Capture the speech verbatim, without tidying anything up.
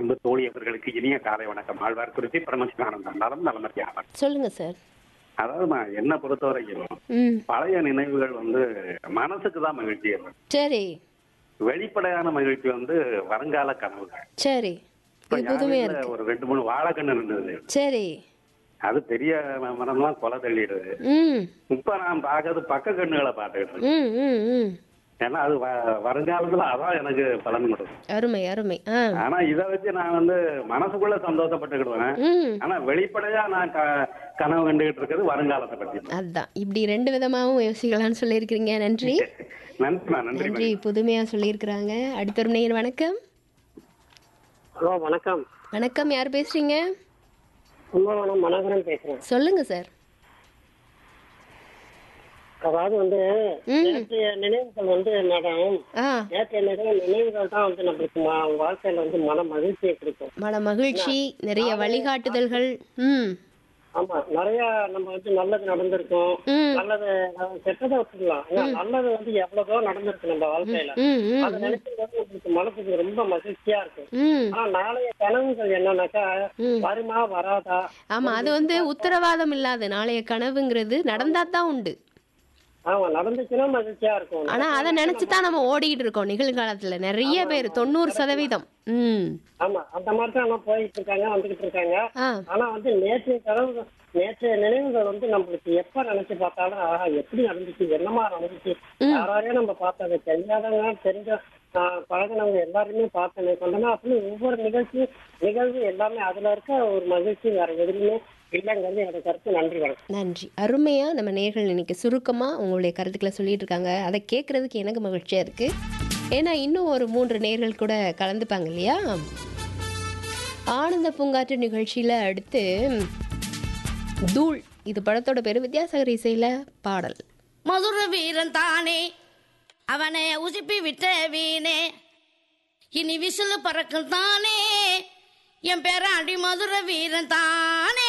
அன்பு தோழி அவர்களுக்கு இனிய காலை வணக்கம். ஆழ்வார் குறிச்சி பரமசிவானந்தம் நலம் நலமறியாளர். சொல்லுங்க சார். அதாவது நான் என்ன பொறுத்தவரைக்கும் ம் பழைய நினைவுகள் வந்து மனசுக்கு தான் மகிழ்ச்சி இருக்கும். சரி வெளிப்படையான மகிழ்ச்சி வந்து வருங்கால கனவுகள். சரி இப்ப இது என் புதுமையா வீட்டுல இருக்கு. ஒரு ரெண்டு மூணு வாழைக்கண்ணு இருந்தது. சரி. அது பெரிய மரம்லாம் கொலை தள்ளிடுது. ம் இப்ப நான் பார்க்கறது பக்க கண்ணுகளை பார்த்துக்கிட்டு இருக்கேன். ம் ம் ம் ஏன்னா அது வ- வருங்காலத்துல அதான் எனக்கு பலன் கொடுக்கும். அருமை அருமை. ஆ ஆனா இதை வச்சு நான் வந்து மனசுக்குள்ள சந்தோஷப்பட்டுக்கிடுவேன். ம் ஆனா வெளிப்படையா நான் க- கனவு கண்டுகிட்டு இருக்கிறது வருங்காலத்தை பத்தி தான். அதான் இப்படி ரெண்டு விதமாகவும் யோசிக்கலாம்னு சொல்லியிருக்கிறீங்க. நன்றி நன்றிமா, நன்றி. நன்றி. புதுமையா சொல்லியிருக்கிறாங்க. அடுத்த ஒரு நேயர் வணக்கம். ஹலோ வணக்கம். வணக்கம், யார் பேசுறீங்க? கும்பகோணம் மனோகரன் பேசுறேன். சொல்லுங்க சார். அதாவது வந்து ம். நேற்றைய நினைவுகள் வந்து மேடம் ஆ நேற்றைய நிறைய நினைவுகள் தான் வந்து நம்மளுக்கு ம- வாழ்க்கையில வந்து மன மகிழ்ச்சியை கொடுக்கும். மன மகிழ்ச்சி, நிறைய வழிகாட்டுதல்கள். ம் ஆமா, நிறைய நம்ம வந்து நல்லது நடந்திருக்கும். ம் நல்லது அஹ், கெட்டதை விட்டுடலாம். ஆனா நல்லது வந்து எவ்வளவோ நடந்திருக்கு நம்ம வாழ்க்கையில. ம் ம் அதை நினைக்கும் போது நம்மளுக்கு மனசுக்கு ரொம்ப மகிழ்ச்சியா இருக்கும். ம் ஆனா நாளைய கனவுகள் என்னன்னாக்கா ம். வருமா வராதா. ஆமா, அது வந்து உத்தரவாதம் இல்லாத நாளைய கனவுங்கிறது நடந்தா தான் உண்டு. ஆமா, நடந்துச்சுன்னா மகிழ்ச்சியா இருக்கும். ஆனா அதை நினைச்சுதான் நம்ம ஓடிக்கிட்டு இருக்கோம் நிகழ்காலத்துல நிறைய பேர், தொண்ணூறு சதவீதம். ம் ஆமா, அந்த மாதிரி தான் எல்லாம் போயிட்டு இருக்காங்க, வந்துகிட்டு இருக்காங்க. ஆ ஆனா வந்து நேற்றைய கனவு நேற்றைய நினைவுகள் வந்து நம்மளுக்கு எப்ப நினைச்சு பார்த்தாலும் ஆஹா எப்படி நடந்துச்சு, என்னமா நடந்துச்சு, யாராரையும் நம்ம பார்த்தது தெரியாதவங்க தெரிஞ்ச ஆஹ், பழகினவங்க எல்லாருமே பார்த்தேன் கொண்டனா அப்படி ஒவ்வொரு நிகழ்ச்சி நிகழ்வு எல்லாமே அதுல இருக்க ஒரு மகிழ்ச்சி வேற எதுவுமே இல்லைங்கிறது என்னோட கருத்து. நன்றி, வணக்கம். நன்றி. அருமையா நம்ம நேர்கள் இன்னைக்கு சுருக்கமா உங்களுடைய கருத்துக்களை சொல்லிட்டு இருக்காங்க. அதை கேட்கறதுக்கு எனக்கு மகிழ்ச்சியா இருக்கு. ஏன்னா இன்னும் ஒரு மூன்று நேர்கள் கூட கலந்துப்பாங்க இல்லையா? ஆனந்த பூங்காற்று நிகழ்ச்சியில அடுத்து தூள், இது படத்தோட பேரு. வித்யாசாகர் இசையில பாடல். மதுர வீரன் தானே அவனை உசுப்பி விட்ட வீணே, இனி விசிலு பறக்கும் தானே என் பேராண்டி மதுர வீரன் தானே.